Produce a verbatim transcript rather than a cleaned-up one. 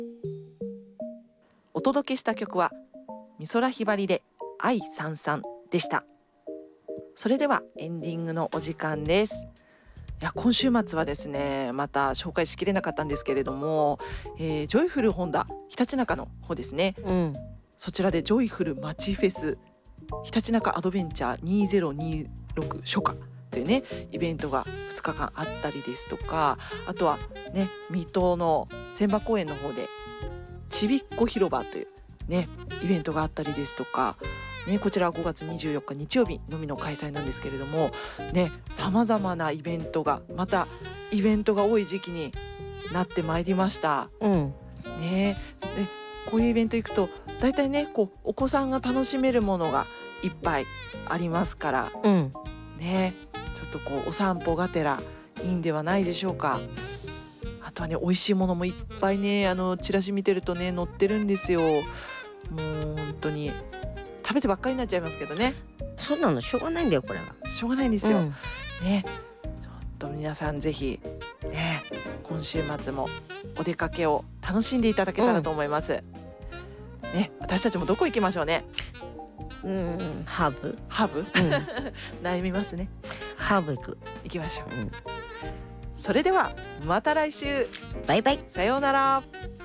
お届けした曲は美空ひばりで愛燦々でした。それではエンディングのお時間です。いや今週末はですね、また紹介しきれなかったんですけれども、えー、ジョイフルホンダひたちなかの方ですね、 うん、 そちらでジョイフルまちフェスひたちなかアドベンチャーにせんにじゅうろく初夏というねイベントがふつかかんあったりですとか、あとはね水戸の千葉公園の方でちびっこ広場というねイベントがあったりですとかね、こちらはごがつにじゅうよっか日曜日のみの開催なんですけれどもね、さまざまなイベントがまたイベントが多い時期になってまいりました、 うんね、でこういうイベント行くとだいたいねこうお子さんが楽しめるものがいっぱいありますから、 うん、 ね、ちょっとこうお散歩がてらいいんではないでしょうか。あとはね美味しいものもいっぱいねあのチラシ見てるとね載ってるんですよ。もう本当に食べてばっかりになっちゃいますけどね。 そうなの、しょうがないんだよこれは。 しょうがないんですよ、 うん、 ね。ちょっと皆さんぜひね今週末もお出かけを楽しんでいただけたらと思います、うん、ね。私たちもどこ行きましょうね。 うん、ハーブ、 ハーブ、 うん、 悩みますね。 ハーブ行く。 行きましょう、 うん、 それではまた来週。 バイバイ。 さようなら。